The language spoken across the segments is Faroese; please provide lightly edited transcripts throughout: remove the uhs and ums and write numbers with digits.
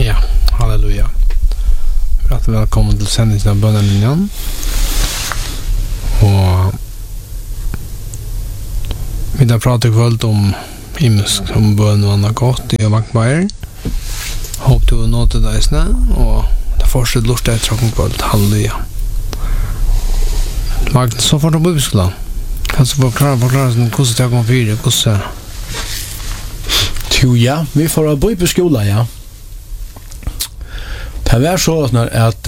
Ja, halleluja. Välkommen till sändningen av bönelinjen. Och vi har pratat kvällt om himmelsk som bön och annat gott i Vankmeier. Hoppas du nåt det där snä och det fortsätter lust att tråka kvällt. Halleluja. Magnus, så får du bibelskolan. Kan du förklara hur det kommer fyra? Ja, vi får ha bibelskola, ja. Det var så att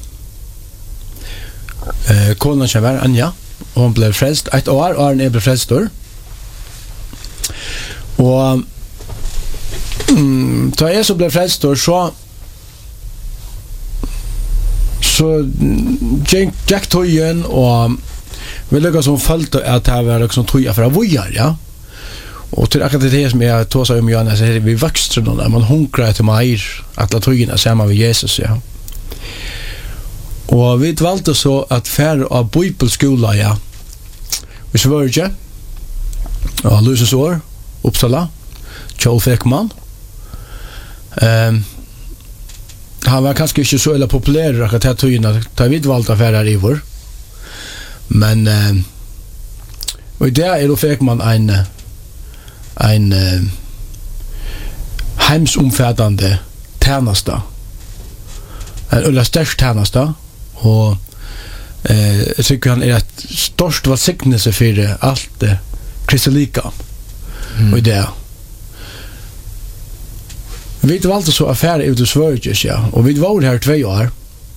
konan som var Anja, och hon blev frälst ett år, och han blev frälst då. Och då jag så blev frälst då så Jack Toyen och vi lägger som följt att det var liksom troja för att vojar, ja. Och till akkurat det som jag tog sig om Johannes, så är vi växter då när man hunkrar till mer att la trojorna samman med Jesus, ja. Och vi valde så att färre av bibelskola, ja. Vi svörde och Luses år, Uppsala, Kjell Fekman. Han var kanske inte så eller populär att ta trojorna, ta vid valde affärer i vår. Men och där är då Fekman en heimsomfattande tjänsta. En ölla störst tjänsta och jag tycker han är ett störst välsignelse för allt kristelika. Och det. Vi var alltså så affär ut i Sverige, ja. Och vi var här 2 år.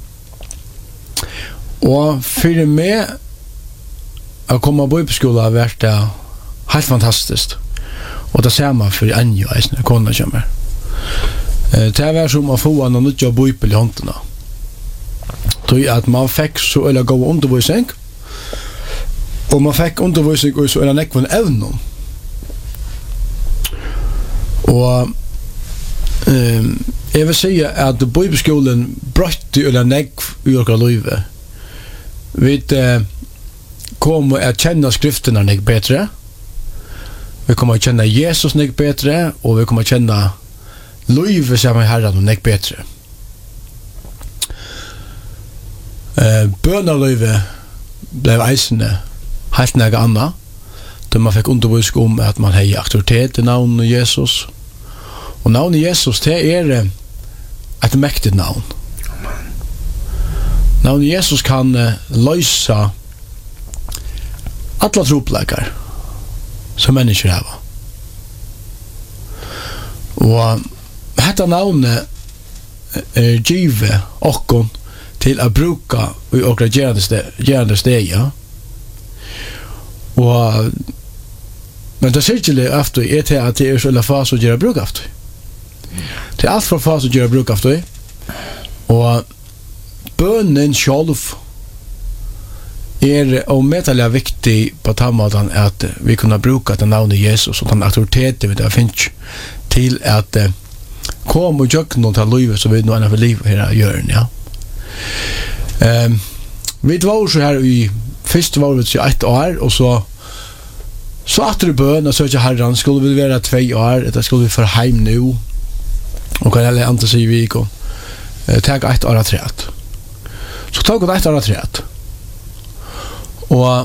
Och för mig att komma på bibelskola har varit helt fantastiskt. Och det ser man för Anja, när konan kommer. Det var som att få en nytt bibel i händerna. Tror att man fick så eller gå undervisning. Och man fick undervisning och så eller nekvan evnen. Och jag vill säga att bibelskolan brötte eller nekv i våra liv. Vi kommer att känna skrifterna nek bättre. Vi kommer att känna Jesus nek bättre och vi kommer att känna livet som är Herren nek bättre. Bönarlivet blev eisende helt något annat. Då man fick undervisning om att man har auktoritet i navnet Jesus. Och navnet Jesus, det är ett mäktigt navn. Navnet Jesus kan lösa alla tropläkar som människor har. Och detta navnet är givet och till att bruka i åkra gerande steg, ja. Och men det ser ju efter är till att det är så la fas och göra bruk av det. Det är allt för fas och göra bruk av det. Och bönen själv är omätliga viktig på tammadan att vi kunna bruka den navnet Jesus och den auktoriteten vi där finns till att komma och göra något av livet som vi nu är för liv här gör, ja. Vi var så här i första året i 1 år och så att det bön och så att Herren skulle vi vara 2 år, det skulle vi för hem nu. Och kan alla andra säga vi går. Ta 1 år att rätt. Så tog det 1 år att rätt. Och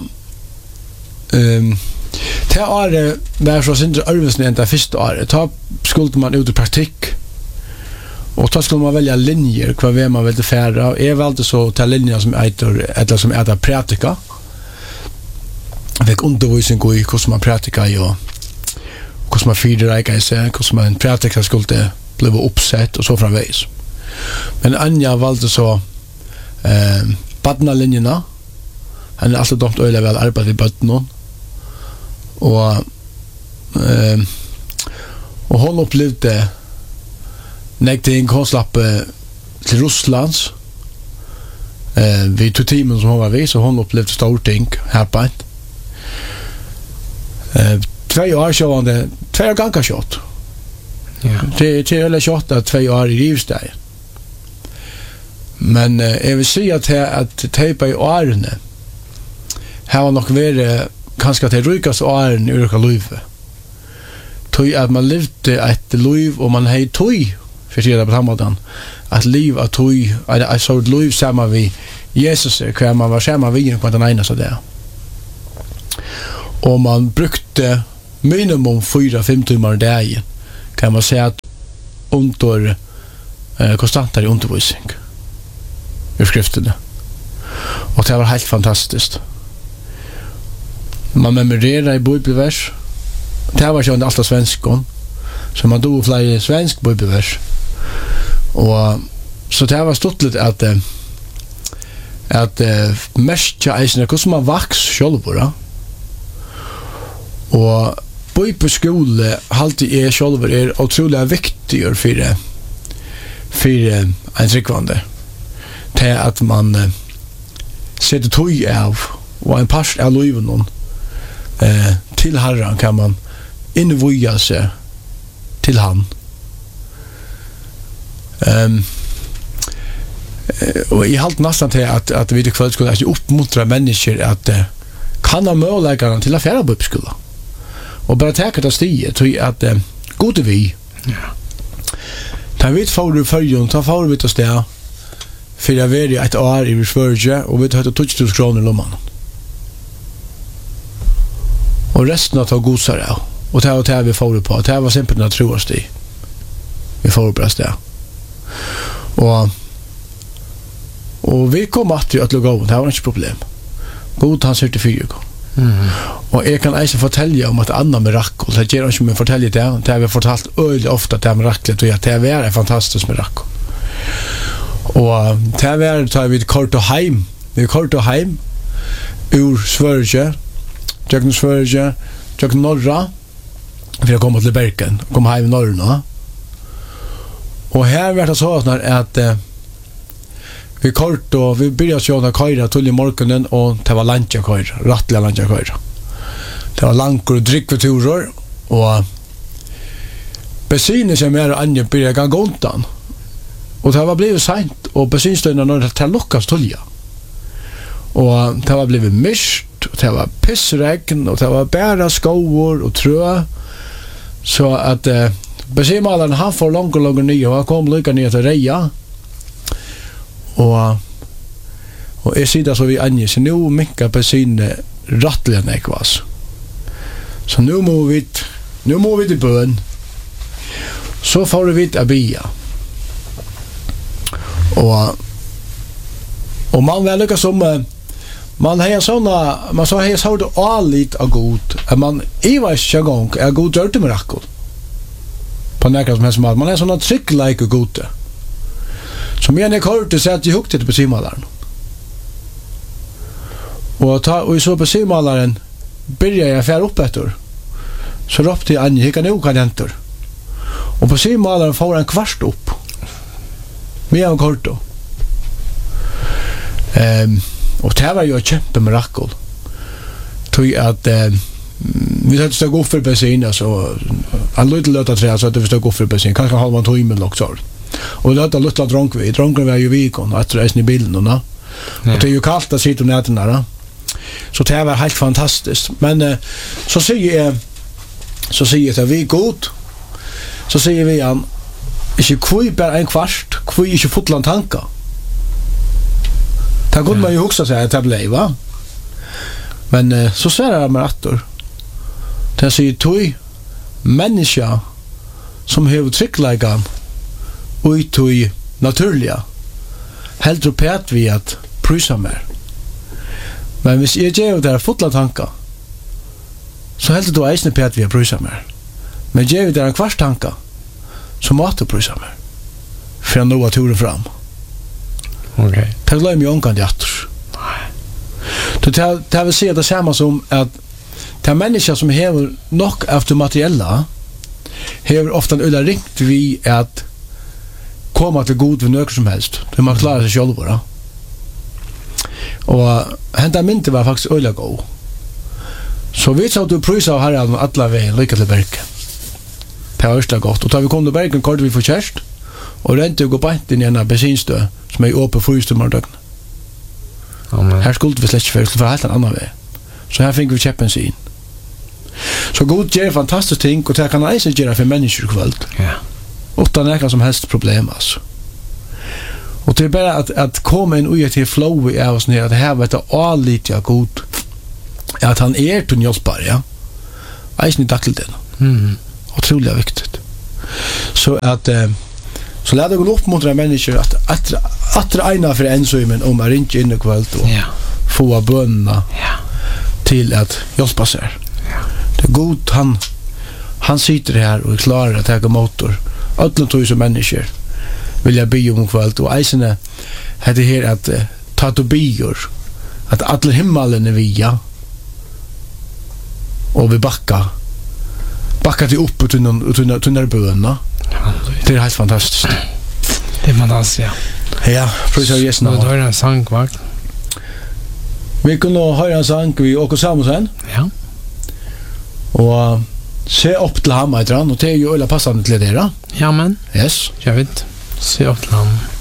det året var så synd arbetsnämnden det första året. Ta skulle man ut i praktik. Och då skulle man välja linjer vad vem man vill färra. Och jag valde så ta linjer som eller som är praktika. Jag fick undervisning i hur man praktika och hur man fyrräka sig, hur man praktika skulle bli uppsatt och så framvägs. Men Anja valde så badnalinjerna. Han är alltså domt öle väl arbete i badnon. Och hon upplevde nekting hon slapp till Russlands vid 2 timmar som hon var vid, så hon upplevde storting här på 2 år sjående 2 gånger kött. Ja. Det är eller kött att 2 år i livssteg. Men jag vill säga att tejpa i åren här var nog varit kanske det rykaste åren i yrka liv. Tog att man levde ett liv och man hade tog för att det på samma att liv att tog I såg liv samma vi Jesus kvar man var samma vi på den ena så där. Och man brukte minimum 4-5 timmar dagen kan man säga att under konstantare undervisning i skrifterna. Och det var helt fantastiskt. Man memorerar i bibelvers. Det var ju inte alltid svenskon. Så man dog flera svensk bibelvers. Och så det var stottligt att mest jag eisen hur som man vaks själva. Och bibelskola alltid är själva är otroligt viktigt för en tryggvande. Det är att man sätter tog av och en part av livet till Herren kan man invöja sig till han. Och i halt nästan till att vi ikväll skulle inte uppmuntra människor att kan ha möjligheterna till affärer på uppskola. Och bara täcka det stiget till att gode vi. Ja. Ta vet får du följon, ta får vi till steg för jag vet ett år i Sverige och vi tar 2000 kronor i lomman. Och resten av godsar det. Och det här vi får på. Det här var simpelt att tro oss det. Vi får på det. Och vi kom att lugga av. Det här var inte problem. God han ser till 4 gånger. Och jag kan också fortälja om ett annat mirakel. Det ger inte mig fortälja det. Det har vi fortalt öde ofta det här miraklet och att det är ett fantastiskt mirakel. Och det här tar vi kort och heim. Vi kort och heim ur Sverige. Jökn Sverige, jökn norra. Vi har kommit till Bergen, kom hem i norra. Och här var det så att vi kort och vi började köra köra till i morgonen och det var lantja köra, rattliga lantja köra. Det var lankor och drickveturer och bensin som är anje började gå undan. Och det var blivit sent och bensinstöden när det luckas tulja. Och det var blivit mist. Det var pissregn och det var bära skor och trö så att bensinmalaren han får långt ner och han kom lika ner till reja och jag sitter så vi ange så nu mycket bensin rattligen ekvas så nu må vi till bön så får vi till abia och man väl lyckas som man har såna man så har så det allt av god att man i varje gång är god gjort mirakel på några som helst man är såna trick like god som jag när kort det sätt jag hukte på simmalaren och så på simmalaren börjar jag fär upp efter så ropte jag an jag kan nog kan enter och på simmalaren får en kvart upp med en kort då och det var ju ett kämpe mirakel. Tog att vi hade stå gå för bensin alltså en liten löta trä så att vi stod gå för bensin kanske halva timme också. Och det hade lite dronken var ju vikon att resa i bilen och det är ju kallt att sitta nätterna då. Så det var helt fantastiskt. Men så säger jag att vi är god. Så säger vi han inte kvui bara en kvart, kvui inte fotland tanka. Det kunde man ju också säga att det blev, va? Men så säger det med attor. Det säger tog människa som har tryckläggan och tog naturliga helt uppärt vi att prysa mer. Men hvis jag ger det här fotla tanka så helt då eisne pät vi att prysa mer. Men ger det en kvart tanka så måste prysa mer. För att nå att tura fram. Okej. Det glömmer ju omkant jattors. Det vill säga det samma som att det är människor som har nog efter materiella har ofta en ölla ringt vi att komma till god vid nöker som helst. Det man klarar sig själv bara. Och hända mynte var faktiskt ölla gå. Så vi sa att du pröjsa av herran alla vägen lycka till Bergen. Det var östla gott. Och då vi kom till Bergen kort vi får kärst och rente och gå på in i en bensinstö som är uppe för stummar dögn. Här skulle vi släcka för helt en annan väg. Så här fick vi käppen sig in. Så god gör fantastiskt ting och det kan jag göra för människor kvällt. Ja. Utan några som helst problem alltså. Och det är bara att komma in och till flow i oss ner att det här vet jag all lite jag god. Att han till hjälpare, ja. Eisen i dackel den. Otroligt viktigt. Så att så lär det gå upp mot de människor att ena för enzymen om man inte in i kväll och få bönna till att hjälpa sig. Det är god han sitter här och är klar att ta motor. Alla tusen människor vill jag be om kväll och eisen hade här att ta to bior att alla himmelen är via och vi backa till upp och till böna. Det är helt fantastiskt. Det är fantastiskt, ja. Ja, pröjsa Jesus namn. Du har en sang, va? Vi kan höra en sang vi åker samman sen. Ja. Och se upp till ham, och det är ju ölla passande till det. Ja, men. Yes. Jag vet. Se upp till ham.